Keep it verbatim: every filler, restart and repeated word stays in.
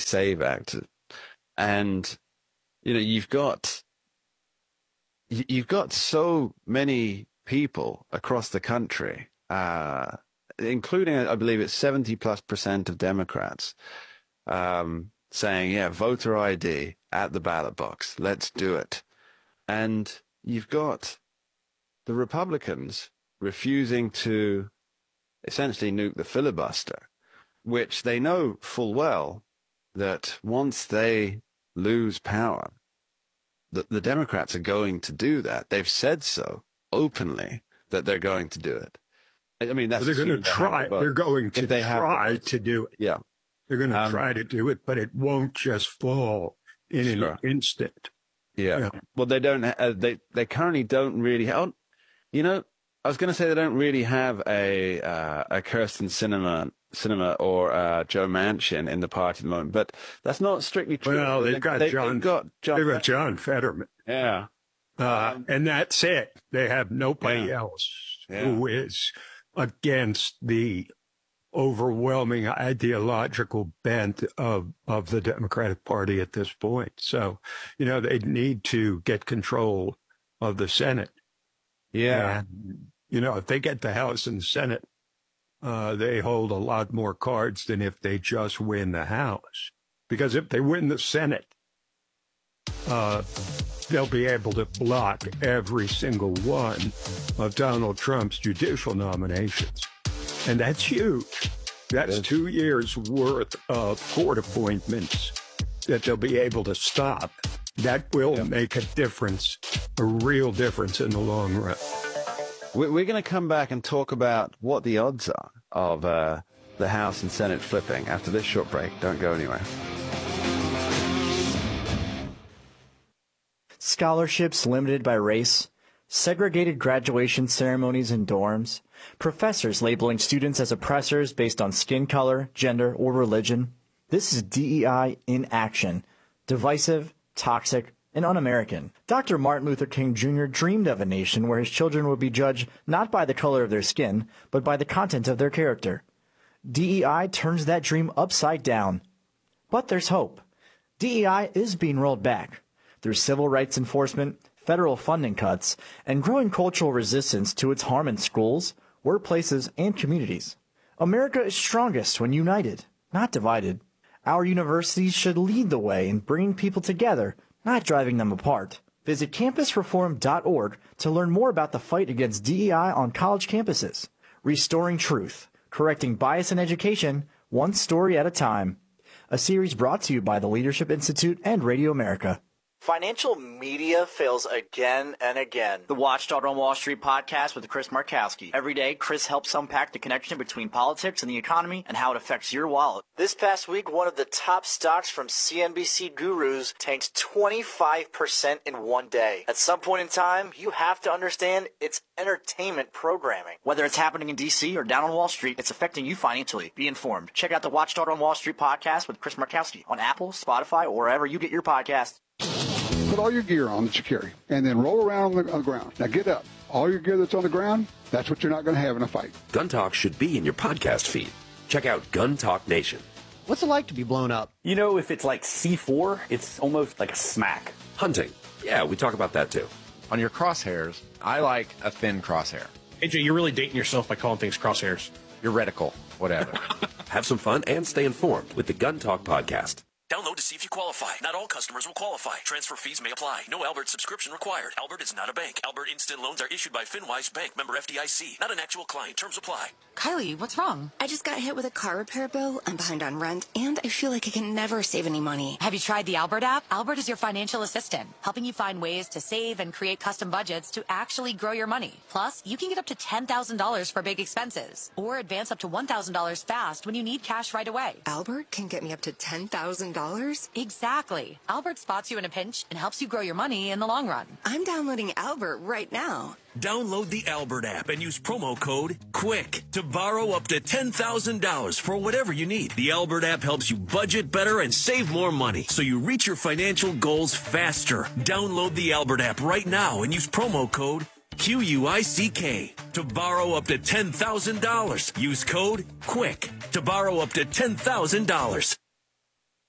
SAVE Act. And, you know, you've got, you've got so many people across the country, uh, including, I believe it's seventy plus percent of Democrats, um, saying, yeah, voter I D at the ballot box. Let's do it. And you've got the Republicans refusing to essentially nuke the filibuster, which they know full well that once they lose power, the, the Democrats are going to do that. They've said so openly that they're going to do it. I mean, that's well, they're going to try. They're going to they try have, to do it. Yeah, they're going to um, try to do it, but it won't just fall in sure. an instant. Yeah. yeah. Well, they don't. Uh, they they currently don't really have. You know, I was going to say they don't really have a uh, a Kirsten Sinema, Sinema or uh, Joe Manchin in the party at the moment, but that's not strictly true. Well, they've got they, John. They've got John. They've got John Fetterman. Yeah. Uh, um, and that's it. They have nobody yeah. else yeah. who is against the overwhelming ideological bent of, of the Democratic Party at this point. So, you know, they need to get control of the Senate. Yeah. And, you know, if they get the House and Senate, uh, they hold a lot more cards than if they just win the House. Because if they win the Senate, uh, they'll be able to block every single one of Donald Trump's judicial nominations. And that's huge. That's two years worth of court appointments that they'll be able to stop. That will yep. make a difference, a real difference in the long run. We're going to come back and talk about what the odds are of uh, the House and Senate flipping after this short break. Don't go anywhere. Scholarships limited by race, segregated graduation ceremonies in dorms, professors labeling students as oppressors based on skin color, gender, or religion. This is D E I in action. Divisive, toxic, and un-American. Doctor Martin Luther King Junior dreamed of a nation where his children would be judged not by the color of their skin, but by the content of their character. D E I turns that dream upside down. But there's hope. D E I is being rolled back. Through civil rights enforcement, federal funding cuts, and growing cultural resistance to its harm in schools, workplaces, and communities. America is strongest when united, not divided. Our universities should lead the way in bringing people together, not driving them apart. Visit campus reform dot org to learn more about the fight against D E I on college campuses. Restoring truth, correcting bias in education, one story at a time. A series brought to you by the Leadership Institute and Radio America. Financial media fails again and again. The Watchdog on Wall Street podcast with Chris Markowski. Every day, Chris helps unpack the connection between politics and the economy and how it affects your wallet. This past week, one of the top stocks from C N B C Gurus tanked twenty-five percent in one day. At some point in time, you have to understand it's entertainment programming. Whether it's happening in D C or down on Wall Street, it's affecting you financially. Be informed. Check out the Watchdog on Wall Street podcast with Chris Markowski on Apple, Spotify, or wherever you get your podcasts. Put all your gear on that you carry, and then roll around on the, on the ground. Now get up. All your gear that's on the ground, that's what you're not going to have in a fight. Gun Talk should be in your podcast feed. Check out Gun Talk Nation. What's it like to be blown up? You know, if it's like C four, it's almost like a smack. Hunting. Yeah, we talk about that too. On your crosshairs, I like a thin crosshair. A J, you're really dating yourself by calling things crosshairs. Your reticle, whatever. Have some fun and stay informed with the Gun Talk podcast. Download to see if you qualify. Not all customers will qualify. Transfer fees may apply. No Albert subscription required. Albert is not a bank. Albert Instant Loans are issued by FinWise Bank, member F D I C. Not an actual client. Terms apply. Kylie, what's wrong? I just got hit with a car repair bill. I'm behind on rent, and I feel like I can never save any money. Have you tried the Albert app? Albert is your financial assistant, helping you find ways to save and create custom budgets to actually grow your money. Plus, you can get up to ten thousand dollars for big expenses, or advance up to one thousand dollars fast when you need cash right away. Albert can get me up to ten thousand dollars? Exactly. Albert spots you in a pinch and helps you grow your money in the long run. I'm downloading Albert right now. Download the Albert app and use promo code QUICK to borrow up to ten thousand dollars for whatever you need. The Albert app helps you budget better and save more money so you reach your financial goals faster. Download the Albert app right now and use promo code Q U I C K to borrow up to ten thousand dollars. Use code QUICK to borrow up to ten thousand dollars.